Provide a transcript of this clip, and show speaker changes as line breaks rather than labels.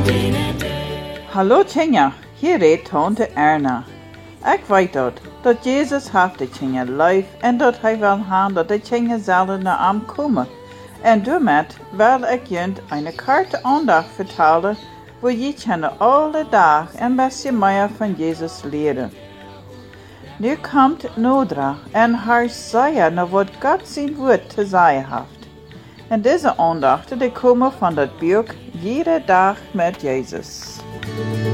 Hallo Tjinja, hier redt Tante Erna. Ik weet dat Jezus heeft de Tjinja lief en dat hij wil hebben dat de Tjinja zelden naar hem komen. En daarmee wil ik jullie een korte aandacht vertellen, waar je kunnen alle dag een beetje meer van Jezus leren. Nu komt Nodra en haar zeggen naar wat God zijn woord te zeggen heeft. En deze aandachten die komen van dat boek Jede Dag met Jezus.